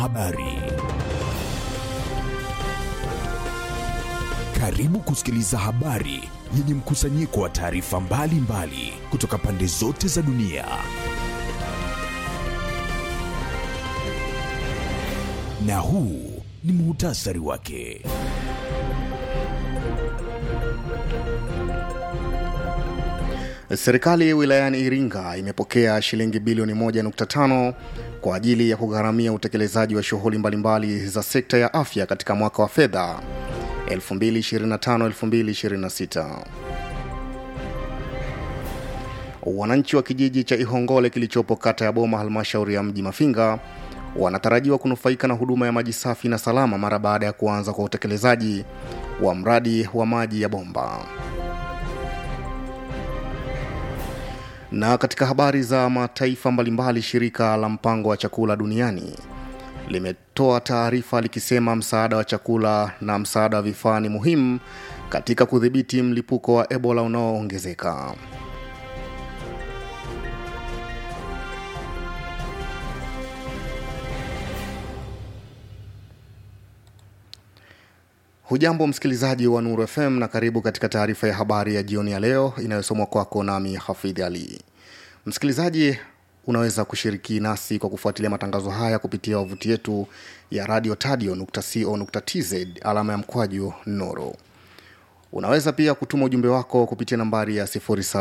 habari. Karibu kusikiliza habari yenye mkusanyiko wa taarifa mbalimbali kutoka pande zote za dunia. Na huu ni muhtasari wake. Serikali wilayani Iringa imepokea shilingi bilioni 1.5 kwa ajili ya kugharamia utekelezaji wa shughuli mbalimbali za sekta ya afya katika mwaka wa fedha 2025-2026. Wananchi wa kijiji cha Ihongole kilichopo kata ya Boma, halmashauri ya mji Mafinga, wanatarajiwa kunufaika na huduma ya maji safi na salama mara baada ya kuanza kwa utekelezaji wa mradi wa maji ya bomba. Na katika habari za mataifa mbalimbali, shirika la mpango wa chakula duniani limetoa taarifa likisema msaada wa chakula na msaada wa vifaa ni muhimu katika kudhibiti mlipuko wa Ebola unaoongezeka. Hujambo msikilizaji wa Nuru FM na karibu katika taarifa ya habari ya jioni ya leo inayosomwa kwako nami Hafidh Ali. Msikilizaji, unaweza kushiriki nasi kwa kufuatilia matangazo haya kupitia wavuti yetu ya radiotadio.co.tz /Nuru. Unaweza pia kutuma ujumbe wako kupitia nambari ya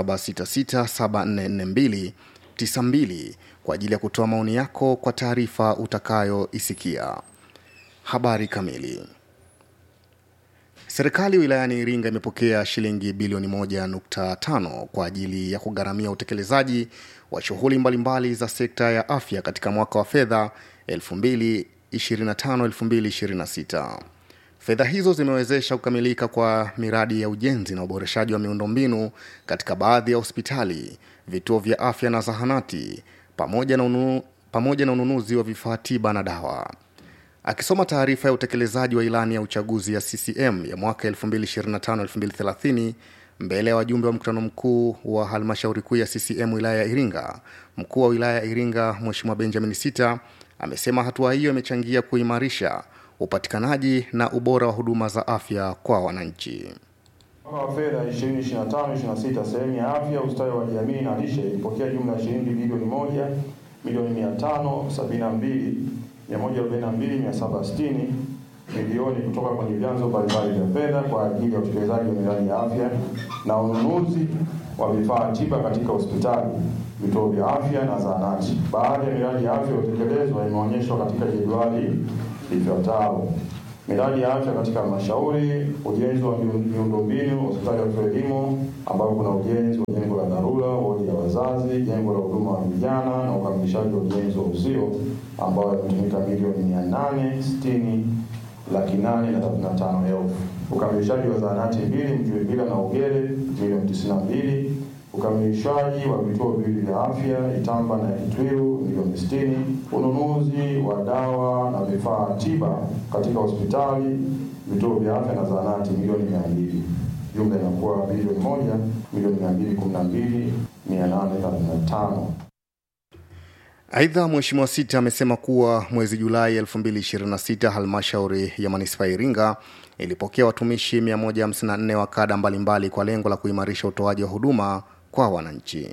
0766744292 kwa ajili ya kutoa maoni yako kwa taarifa utakayoisikia. Habari kamili. Serikali wilayani Iringa imepokea shilingi bilioni 1.5 kwa ajili ya kugharamia utekelezaji wa shughuli mbalimbali za sekta ya afya katika mwaka wa fedha 2025-2026. Fedha hizo zimewezesha kukamilika kwa miradi ya ujenzi na uboreshaji wa miundombinu katika baadhi ya hospitali, vituo vya afya na zahanati, pamoja na ununuzi wa vifaa tiba na dawa. Akisoma taarifa ya utekelezaji wa ilani ya uchaguzi ya CCM ya mwaka 2025-2030 mbele ya wajumbe wa mkutano mkuu wa halmashauri kuu ya CCM wilaya ya Iringa, mkuu wa wilaya ya Iringa Mheshimiwa Benjamin Sita amesema hatua hiyo imechangia kuimarisha upatikanaji na ubora wa huduma za afya kwa wananchi. Mwaka wa fedha 2025-2026 sehemu ya afya, ustawi wa jamii na lishe ilipokea jumla ya shilingi bilioni 1,572,142,760 milioni kutoka kwenye vyanzo mbalimbali vya fedha kwa ajili ya utekelezaji wa miradi ya afya na ununuzi wa vifaa tiba katika hospitali, vituo vya afya na zahanati. Baadhi ya miradi ya afya iliyotekelezwa imeonyeshwa katika jedwali lifuatalo: miradi ya afya katika halmashauri, ujenzi wa miundombinu hospitali ya elimu ambapo kuna ujenzi wa jengo la dharura, wodi ya wazazi, jengo la huduma wa vijana na ukamilishaji wa ujenzi wa uzio ambao yametumika milioni 860,835,000. Ukamilishaji wa zahanati 2 Mjuibila na Ugere milioni 92, ukamilishaji wa vituo viwili vya afya Itamba na Kitwiru milioni 60, ununuzi wa dawa na vifaa tiba katika hospitali, vituo vya afya na zahanati milioni 200. Jumla inakuwa bilioni 1,212,835. Aidha, Mheshimiwa Sita amesema kuwa mwezi Julai 2026 halmashauri ya manispaa Iringa ilipokea watumishi 154 wa kada mbalimbali kwa lengo la kuimarisha utoaji wa huduma kwa wananchi.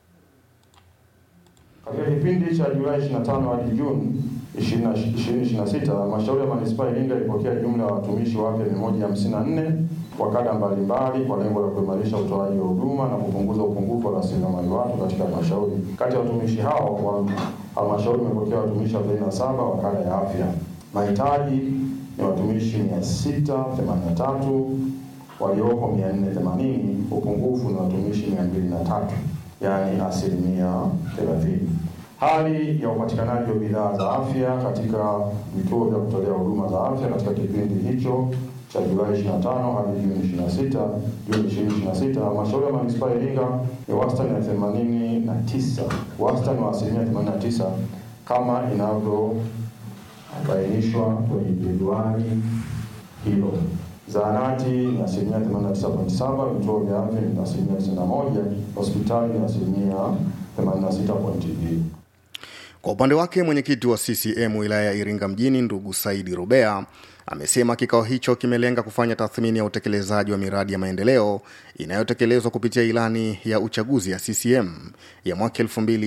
Katika kipindi cha Julai 25 hadi Juni 2026, halmashauri ya manispaa Iringa ilipokea jumla ya watumishi wapya 154 wa kada mbalimbali kwa lengo la kuimarisha utoaji wa huduma na kupunguza upungufu wa rasilimali watu katika halmashauri. Kati ya watumishi hao, halmashauri imepokea watumishi 47 wa kada ya afya. Mahitaji ni watumishi 683, walioko 480, upungufu ni watumishi 203, yani 30%. Hali ya upatikanaji wa bidhaa za afya katika vituo vya kutolea huduma za afya katika kipindi hicho cha Julai 25 hadi Juni 2026, halmashauri ya manispaa Iringa ni wastani wa 89, wastani wa 89% kama inavyobainishwa kwenye jedwali hilo. Zahanati ni 89.7%, vituo vya afya ni 91%, hospitali ni 86.2%. Kwa upande wake mwenyekiti wa CCM wilaya ya Iringa mjini ndugu Saidi Rubea amesema kikao hicho kimelenga kufanya tathmini ya utekelezaji wa miradi ya maendeleo inayotekelezwa kupitia ilani ya uchaguzi ya CCM ya mwaka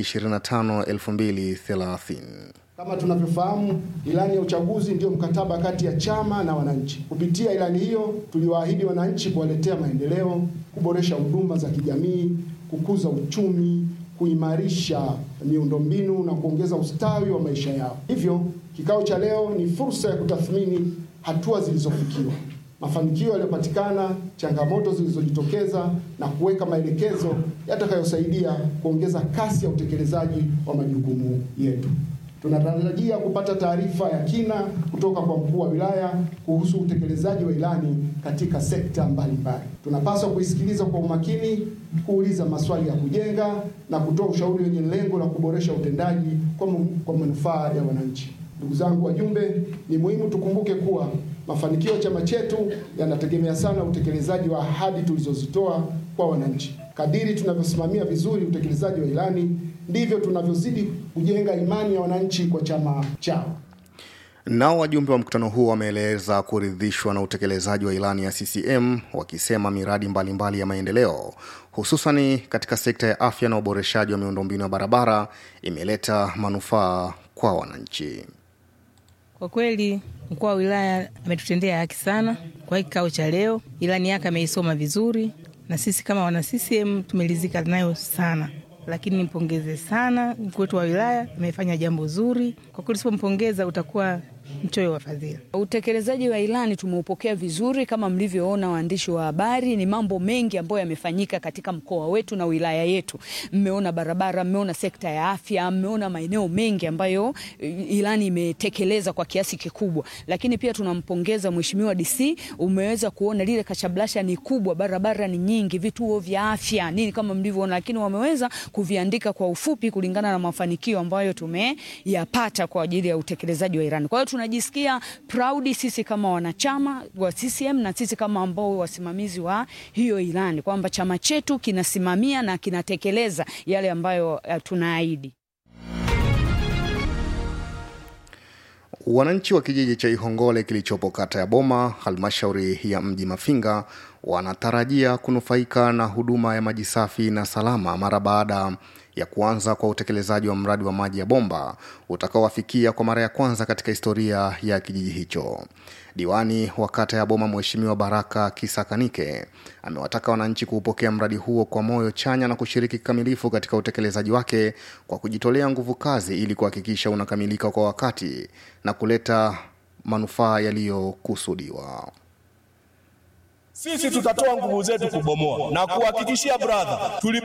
2025-2030. Kama tunavyofahamu, ilani ya uchaguzi ndio mkataba kati ya chama na wananchi. Kupitia ilani hiyo, tuliwaahidi wananchi kuwaletea maendeleo, kuboresha huduma za kijamii, kukuza uchumi, kuimarisha miundombinu na kuongeza ustawi wa maisha yao. Hivyo, kikao cha leo ni fursa ya kutathmini hatua zilizofikiwa, mafanikio yaliyopatikana, changamoto zilizojitokeza na kuweka maelekezo yatakayosaidia kuongeza kasi ya utekelezaji wa majukumu yetu. Tunatarajia kupata taarifa ya kina kutoka kwa mkuu wa wilaya kuhusu utekelezaji wa ilani katika sekta mbalimbali. Tunapaswa kuisikiliza kwa umakini, kuuliza maswali ya kujenga na kutoa ushauri wenye lengo la kuboresha utendaji kwa manufaa ya wananchi. Ndugu zangu wajumbe, ni muhimu tukumbuke kuwa mafanikio ya chama chetu yanategemea sana utekelezaji wa ahadi tulizozitoa kwa wananchi. Kadiri tunavyosimamia vizuri utekelezaji wa ilani, ndivyo tunavyozidi kujenga imani ya wananchi kwa chama chao. Nao wajumbe wa mkutano huo wameeleza kuridhishwa na utekelezaji wa ilani ya CCM, wakisema miradi mbalimbali ya maendeleo hususani katika sekta ya afya na uboreshaji wa miundombinu ya barabara imeleta manufaa kwa wananchi. Kwa kweli mkuu wa wilaya ametutendea haki sana kwa kikao cha leo. Ilani yake ameisoma vizuri na sisi kama wana CCM tumelizika nayo sana. Lakini nimpongeze sana mkuu wetu wa wilaya, amefanya jambo zuri. Kwa kweli sipompongeza utakuwa mchoyo wa fadhila. Utekelezaji wa ilani tumeupokea vizuri kama mlivyoona waandishi wa habari. Ni mambo mengi ambayo yamefanyika katika mkoa wetu na wilaya yetu. Mmeona barabara, mmeona sekta ya afya, mmeona maeneo mengi ambayo ilani imetekeleza kwa kiasi kikubwa. Lakini pia tunampongeza Mheshimiwa DC, umeweza kuona lile kashablasha ni kubwa, barabara ni nyingi, vituo vya afya nini kama mlivyoona, lakini wameweza kuviandika kwa ufupi kulingana na mafanikio ambayo tumeyapata kwa ajili ya utekelezaji wa ilani. Kwa hiyo tunajisikia proud sisi kama wanachama wa CCM na sisi kama ambao wasimamizi wa hiyo ilani kwamba chama chetu kinasimamia na kinatekeleza yale ambayo tunaahidi. Wananchi wa kijiji cha Ihongole kilichopo kata ya Boma, halmashauri ya mji Mafinga, wanatarajia kunufaika na huduma ya maji safi na salama mara baada ya kuanza kwa utekelezaji wa mradi wa maji ya bomba utakaowafikia kwa mara ya kwanza katika historia ya kijiji hicho. Diwani wa kata ya Boma Mheshimiwa Baraka Kisakanike amewataka wananchi kuupokea mradi huo kwa moyo chanya na kushiriki kikamilifu katika utekelezaji wake kwa kujitolea nguvu kazi ili kuhakikisha unakamilika kwa wakati na kuleta manufaa yaliyokusudiwa. Sisi tutatoa nguvu zetu kubomoa na kuhakikishia brother